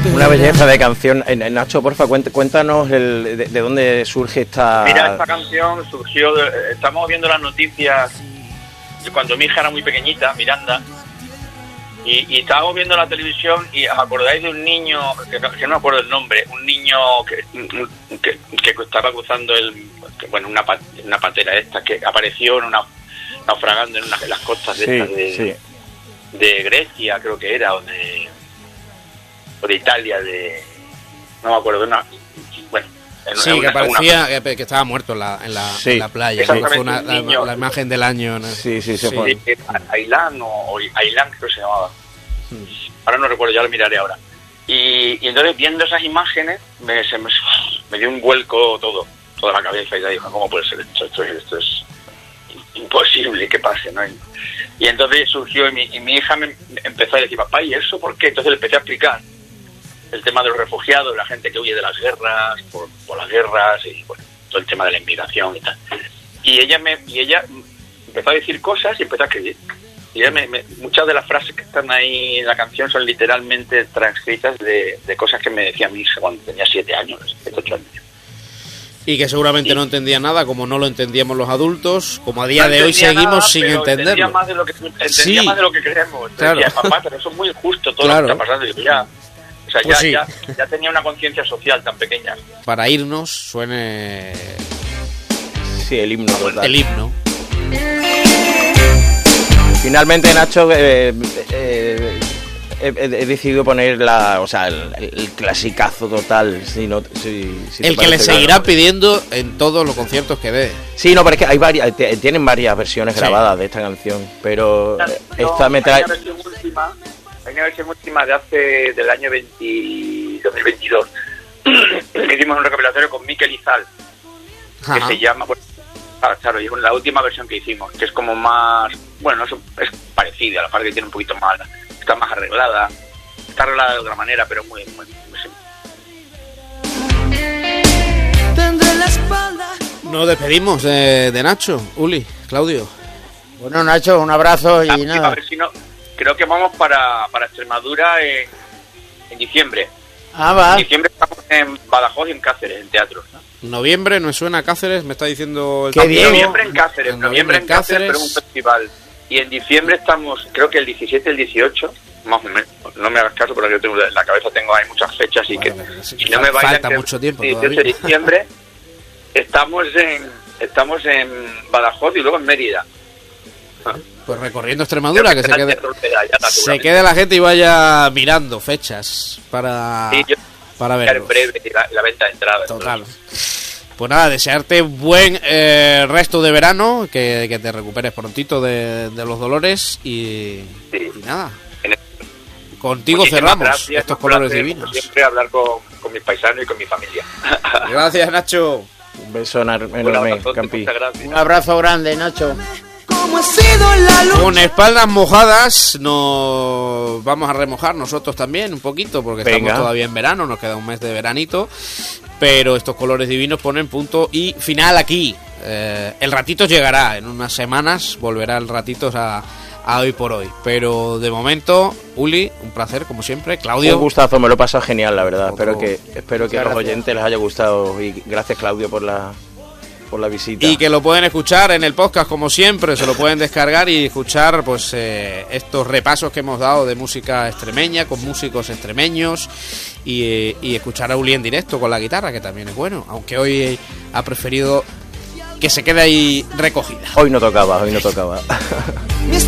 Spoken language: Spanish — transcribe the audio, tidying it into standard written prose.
Una belleza de canción. Nacho, porfa, cuéntanos de dónde surge esta... Mira, esta canción surgió... estamos viendo las noticias de cuando mi hija era muy pequeñita, Miranda, y estábamos viendo la televisión y os acordáis de un niño, que no me acuerdo el nombre, un niño que estaba cruzando una pantera esta, que apareció naufragando en las costas de Grecia, creo que era, o de Italia, no me acuerdo, que parecía que estaba muerto en la playa. Fue la imagen del año, ¿no? Sí, se fue. Ailán creo que se llamaba. Ahora no recuerdo, ya lo miraré ahora. Y entonces, viendo esas imágenes, me dio un vuelco toda la cabeza, y ya dije, ¿cómo puede ser esto? Esto es imposible que pase, ¿no? Y entonces surgió, y mi hija me empezó a decir, papá, ¿y eso por qué? Entonces le empecé a explicar el tema de los refugiados, la gente que huye de las guerras, por las guerras, y bueno, todo el tema de la inmigración y tal. Y ella empezó a decir cosas y empezó a escribir. Y muchas de las frases que están ahí en la canción son literalmente transcritas de cosas que me decía mi hija cuando tenía 7 años, 8 años. Y que seguramente no entendía nada, como no lo entendíamos los adultos, como a día de hoy seguimos sin entenderlo. Entendía más de lo que creemos. Claro. Decía, papá, pero eso es muy injusto todo lo que está pasando. Y digo, ya. O sea, pues ya tenía una conciencia social tan pequeña. Para irnos, suene... Sí, el himno total. El himno. Finalmente, Nacho, he decidido poner el clasicazo total. El que le seguirá pidiendo en todos los conciertos que dé. Sí, no, pero es que tienen varias versiones grabadas de esta canción, pero esta me trae... Hay una versión última del año 2022. Hicimos un recopilatorio con Mikel Izal, que se llama... Claro, y es la última versión que hicimos, que es como más... Bueno, es parecida, a la parte que tiene un poquito más... Está más arreglada. Está arreglada de otra manera, pero muy simple. Nos despedimos de Nacho, Uli, Claudio. Bueno, Nacho, un abrazo y nada. A ver si no... Creo que vamos para Extremadura en diciembre. Va. En diciembre estamos en Badajoz y en Cáceres, en teatros, ¿no? Noviembre, ¿no suena Cáceres? Me está diciendo... Noviembre en Cáceres, pero es un festival. Y en diciembre estamos, creo que el 17 y el 18, más o menos. No me hagas caso porque yo tengo en la cabeza hay muchas fechas y si no me falta mucho tiempo. 18 de diciembre estamos en Badajoz y luego en Mérida. Pues recorriendo Extremadura, que se quede la gente y vaya mirando fechas para ver. En breve la venta de entradas. Total. Pues nada, desearte buen resto de verano, que te recuperes prontito de los dolores y nada. Contigo muchísimas cerramos gracias, estos colores divinos. Siempre hablar con mis paisanos y con mi familia. Gracias, Nacho. Un beso enorme, Campi. Un abrazo grande, Nacho. Con espaldas mojadas nos vamos a remojar nosotros también un poquito, porque estamos todavía en verano, nos queda un mes de veranito, pero estos colores divinos ponen punto y final aquí. El Ratitos llegará, en unas semanas volverá el Ratitos a Hoy por Hoy, pero de momento, Uli, un placer como siempre. Claudio, un gustazo, me lo he pasado genial, la verdad. Espero que a los oyentes les haya gustado y gracias, Claudio, por la visita. Y que lo pueden escuchar en el podcast como siempre, se lo pueden descargar y escuchar pues estos repasos que hemos dado de música extremeña con músicos extremeños y escuchar a Uli en directo con la guitarra, que también es bueno, aunque hoy ha preferido que se quede ahí recogida. Hoy no tocaba.